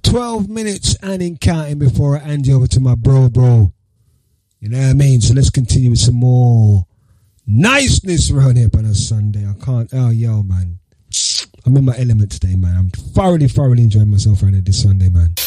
12 minutes and in counting before I hand you over to my bro. You know what I mean? So let's continue with some more niceness around here on a Sunday. I can't, man. I'm in my element today, man. I'm thoroughly enjoying myself around here this Sunday, man.